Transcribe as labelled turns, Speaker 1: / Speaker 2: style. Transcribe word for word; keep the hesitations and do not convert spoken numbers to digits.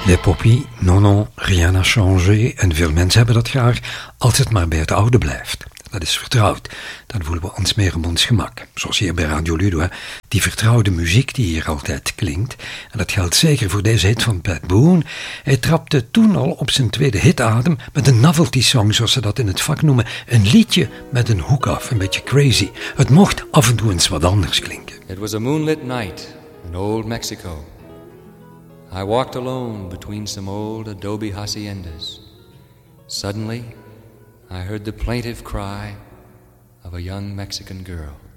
Speaker 1: Nee, Poppy, non, non, rien n'a changé. En veel mensen hebben dat graag als het maar bij het oude blijft. Dat is vertrouwd. Dan voelen we ons meer op ons gemak. Zoals hier bij Radio Ludo, hè. Die vertrouwde muziek die hier altijd klinkt. En dat geldt zeker voor deze hit van Pat Boone. Hij trapte toen al op zijn tweede hitadem met een novelty song, zoals ze dat in het vak noemen. Een liedje met een hoek af, een beetje crazy. Het mocht af en toe eens wat anders klinken.
Speaker 2: It was a moonlit night in old Mexico. I walked alone between some old adobe haciendas. Suddenly, I heard the plaintive cry of a young Mexican girl.